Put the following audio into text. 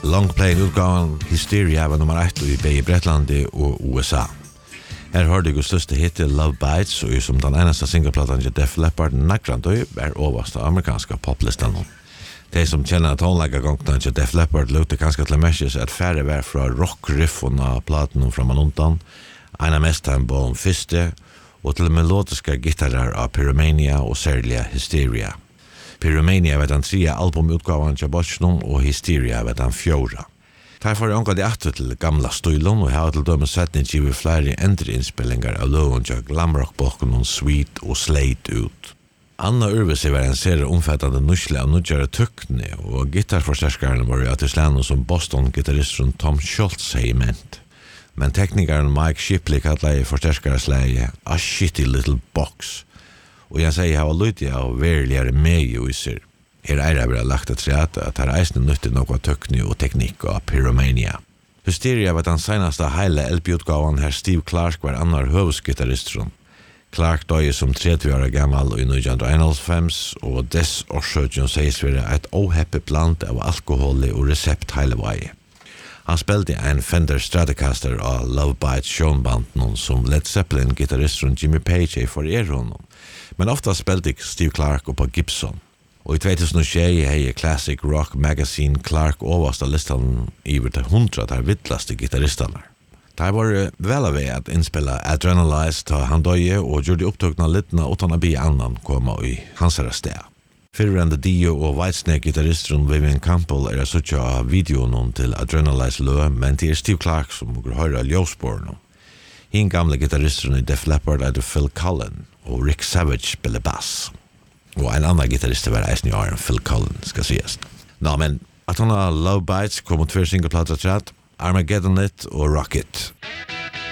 Longplay-utgaven Hysteria var nummer 1 i både Bretland og USA. Her hørte jeg største hit Love Bites, og som den eneste singleplatan til Def Leppard Nagrandøy er overste amerikanske poplistan. De som kjenner tonleggagongene til Def Leppard lukte ganske til mesjes at færre var fra rock-riffen av platen fra Maluntan, en av mest han på første, og til melodiske gitarer av Pyromania og særlig Hysteria. Pyromania var den 3. albumutgaven til Botchnum, og Hysteria var den 4. Derfor er de atter til gamla støylun, og har til dømes setning givet flere endre innspillinger av loven til glamrock-boken og Sweet og Slate ut. Anna Urvesi var en serie omfattende nusle av nudjare tøkkene, og gitarforsterskerne var i Atislano som Boston-gitarristen Tom Schultz hei ment. Men teknikeren Mike Shipley kallet forsterskaresleie A Shitty Little Box, og jeg sier hava lydig av veriligere med i ser. Her er det lagt et treat at her eisne nyttig noe tøkning og teknikk av Pyromania. Hysteria var den seneste heile LP-utgaven her Steve Clark var annar høvesgitarristen. Clark døde som 30 år gammal i 1991, og dess årsøkjen sies være et åheppet blant av alkohol og resept heile vei. Han spilte en Fender Stratocaster av Love Bites Sjønbanden som Led Zeppelin-gitarristen Jimmy Page for honom. Men ofta spilte Steve Clark på Gibson. Og i 2006 hei Classic Rock Magazine Clark overst av listan iver til 100 der vittlaste gitarristaner. Det var vel av at innspilla Adrenalize ta han døye og gjorde opptøkna littna utan å be annan koma i hans sted. Fyrrande Dio og Whitesnake-gitarristen Vivian Campbell er suttja av videoen til Adrenalize lø, men det er Steve Clark som går høyre ljøsborene. Hin gamle gitarristen i Def Leppard er Phil Collen, og Rick Savage spiller bass. Og en annan gitarrist var eisen i åren, Phil Collen, skal sies. Nå, men at hun har Love Bites kom mot 2 singleplater tratt, Armageddon It og Rocket.